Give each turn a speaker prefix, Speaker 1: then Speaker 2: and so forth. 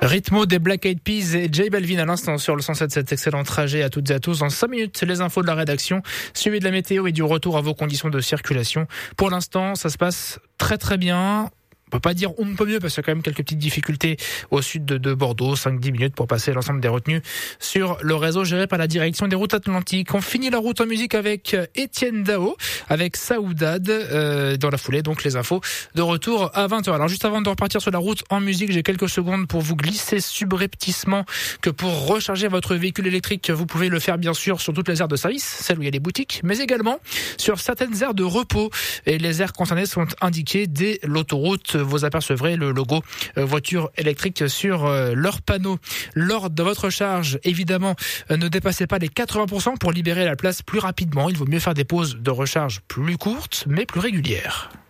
Speaker 1: Rythmo des Black Eyed Peas et J Balvin à l'instant sur le 107.7. Excellent trajet à toutes et à tous. Dans 5 minutes, les infos de la rédaction, suivi de la météo et du retour à vos conditions de circulation. Pour l'instant, ça se passe très très bien. On peut pas dire on ne peut mieux parce qu'il y a quand même quelques petites difficultés au sud de Bordeaux, 5-10 minutes pour passer l'ensemble des retenues sur le réseau géré par la direction des routes atlantiques. On finit la route en musique avec Étienne Dao, avec Saoudade, dans la foulée, donc les infos de retour à 20h. Alors juste avant de repartir sur la route en musique, j'ai quelques secondes pour vous glisser subrepticement que pour recharger votre véhicule électrique, vous pouvez le faire bien sûr sur toutes les aires de service, celles où il y a les boutiques, mais également sur certaines aires de repos. Et les aires concernées sont indiquées dès l'autoroute. Vous apercevrez le logo voiture électrique sur leur panneau. Lors de votre charge, évidemment, ne dépassez pas les 80% pour libérer la place plus rapidement. Il vaut mieux faire des pauses de recharge plus courtes, mais plus régulières.